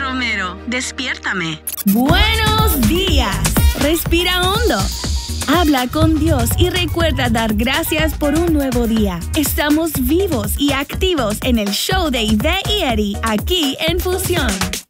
Romero, despiértame. Buenos días. Respira hondo. Habla con Dios y recuerda dar gracias por un nuevo día. Estamos vivos y activos en el show de Ivette y Eddie, aquí en Fusión.